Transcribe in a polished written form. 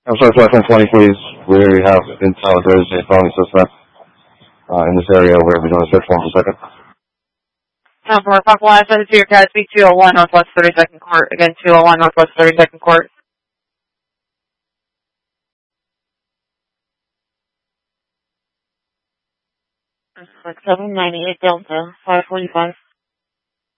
I'm sorry, Flight 1020, please. We have intel that there's a felony suspect in this area where we're doing a search warrant for a second. Number Park Line, send it to your Gatsby 201 Northwest 32nd Court. Again, 201 Northwest 32nd Court. Like 798 Delta, 545.